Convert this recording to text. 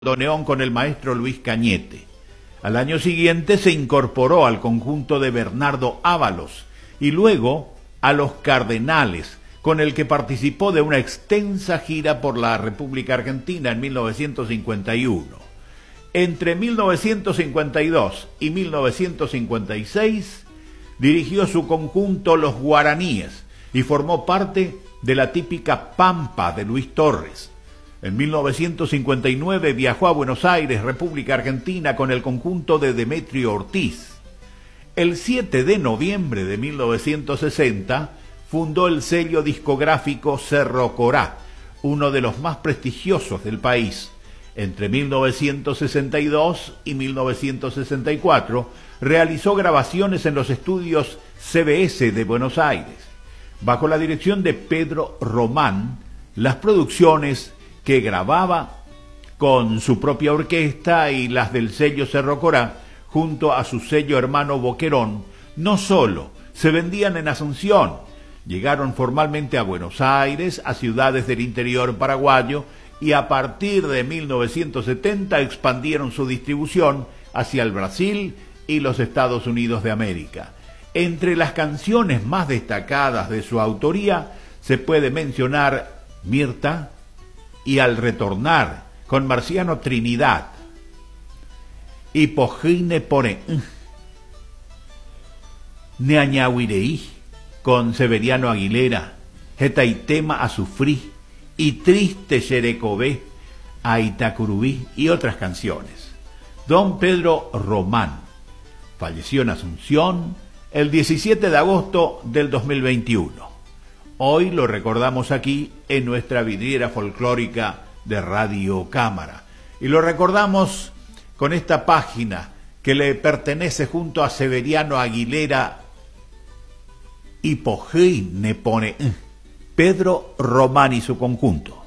bandoneón con el maestro Luis Cañete. Al año siguiente se incorporó al conjunto de Bernardo Ábalos y luego a Los Cardenales, con el que participó de una extensa gira por la República Argentina en 1951. Entre 1952 y 1956 dirigió su conjunto Los Guaraníes y formó parte de la típica Pampa de Luis Torres. En 1959 viajó a Buenos Aires, República Argentina, con el conjunto de Demetrio Ortiz. El 7 de noviembre de 1960 fundó el sello discográfico Cerro Corá, uno de los más prestigiosos del país. Entre 1962 y 1964 realizó grabaciones en los estudios CBS de Buenos Aires. Bajo la dirección de Pedro Román, las producciones que grababa con su propia orquesta y las del sello Cerro Corá, junto a su sello hermano Boquerón, no solo se vendían en Asunción, llegaron formalmente a Buenos Aires, a ciudades del interior paraguayo, y a partir de 1970 expandieron su distribución hacia el Brasil y los Estados Unidos de América. Entre las canciones más destacadas de su autoría se puede mencionar Mirta y Al Retornar, con Marciano Trinidad, Hipogine Pone, Neañahuireí, con Severiano Aguilera, Jetaitema Azufrí y Triste Xerecobé, a Itacurubí y otras canciones. Don Pedro Román falleció en Asunción el 17 de agosto del 2021. Hoy lo recordamos aquí en nuestra vidriera folclórica de Radio Cámara. Y lo recordamos con esta página que le pertenece junto a Severiano Aguilera, Hipogine Pone, Pedro Román y su conjunto.